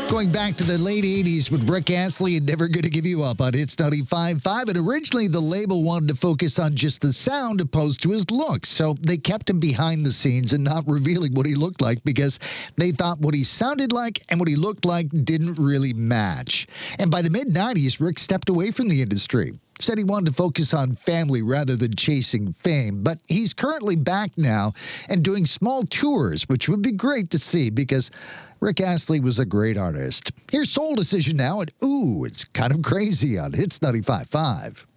Going back to the late 80s with Rick Astley and Never Gonna Give You Up on Hits 95.5. And originally, the label wanted to focus on just the sound opposed to his looks. So they kept him behind the scenes and not revealing what he looked like because they thought what he sounded like and what he looked like didn't really match. And by the mid-90s, Rick stepped away from the industry. Said he wanted to focus on family rather than chasing fame. But he's currently back now and doing small tours, which would be great to see because Rick Astley was a great artist. Here's Soul Decision now, and ooh, it's kind of crazy on Hits 95.5.